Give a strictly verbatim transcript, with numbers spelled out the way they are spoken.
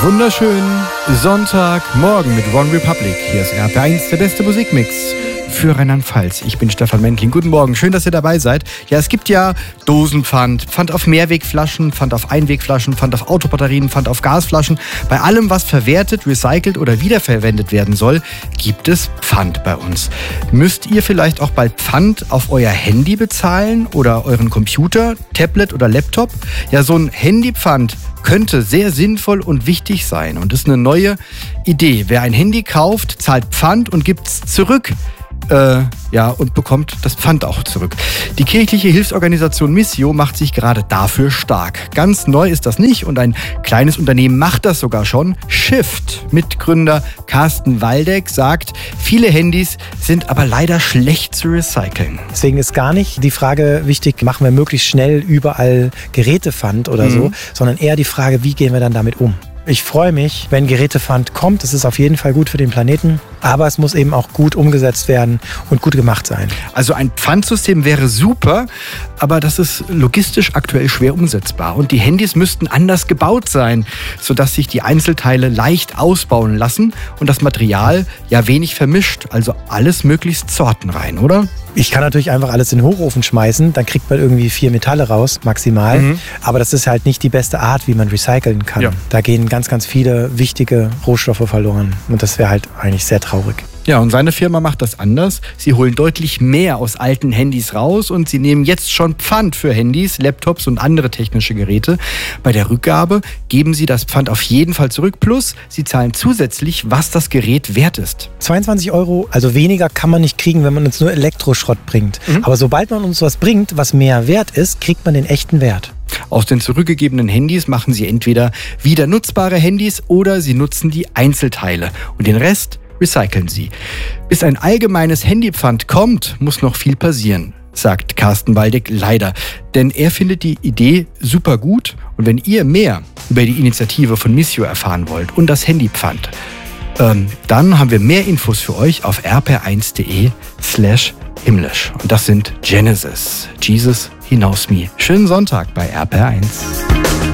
Wunderschönen Sonntagmorgen mit One Republic. Hier ist R P R eins, der beste Musikmix für Rheinland-Pfalz. Ich bin Stefan Mentling. Guten Morgen, schön, dass ihr dabei seid. Ja, es gibt ja Dosenpfand, Pfand auf Mehrwegflaschen, Pfand auf Einwegflaschen, Pfand auf Autobatterien, Pfand auf Gasflaschen. Bei allem, was verwertet, recycelt oder wiederverwendet werden soll, gibt es Pfand bei uns. Müsst ihr vielleicht auch bald Pfand auf euer Handy bezahlen oder euren Computer, Tablet oder Laptop? Ja, so ein Handypfand könnte sehr sinnvoll und wichtig sein und ist eine neue Idee. Wer ein Handy kauft, zahlt Pfand und gibt es zurück. Äh, ja, und bekommt das Pfand auch zurück. Die kirchliche Hilfsorganisation Missio macht sich gerade dafür stark. Ganz neu ist das nicht und ein kleines Unternehmen macht das sogar schon. Shift. Mitgründer Carsten Waldeck sagt, viele Handys sind aber leider schlecht zu recyceln. Deswegen ist gar nicht die Frage wichtig, machen wir möglichst schnell überall Gerätepfand oder mhm. so, sondern eher die Frage, wie gehen wir dann damit um? Ich freue mich, wenn Gerätepfand kommt. Das ist auf jeden Fall gut für den Planeten. Aber es muss eben auch gut umgesetzt werden und gut gemacht sein. Also ein Pfandsystem wäre super, aber das ist logistisch aktuell schwer umsetzbar. Und die Handys müssten anders gebaut sein, sodass sich die Einzelteile leicht ausbauen lassen und das Material ja wenig vermischt. Also alles möglichst sortenrein, oder? Ich kann natürlich einfach alles in den Hochofen schmeißen, dann kriegt man irgendwie vier Metalle raus, maximal. Mhm. Aber das ist halt nicht die beste Art, wie man recyceln kann. Ja. Da gehen ganz, ganz viele wichtige Rohstoffe verloren. Und das wäre halt eigentlich sehr traurig. Ja, und seine Firma macht das anders. Sie holen deutlich mehr aus alten Handys raus und sie nehmen jetzt schon Pfand für Handys, Laptops und andere technische Geräte. Bei der Rückgabe geben sie das Pfand auf jeden Fall zurück, plus sie zahlen zusätzlich, was das Gerät wert ist. zweiundzwanzig Euro, also weniger kann man nicht kriegen, wenn man uns nur Elektroschrott bringt. Mhm. Aber sobald man uns was bringt, was mehr wert ist, kriegt man den echten Wert. Aus den zurückgegebenen Handys machen sie entweder wieder nutzbare Handys oder sie nutzen die Einzelteile und den Rest recyceln sie. Bis ein allgemeines Handypfand kommt, muss noch viel passieren, sagt Carsten Waldeck leider. Denn er findet die Idee super gut. Und wenn ihr mehr über die Initiative von Missio erfahren wollt und das Handypfand, ähm, dann haben wir mehr Infos für euch auf r p r eins punkt d e slash himmlisch. Und das sind Genesis, Jesus, He Knows Me. Schönen Sonntag bei R P R eins.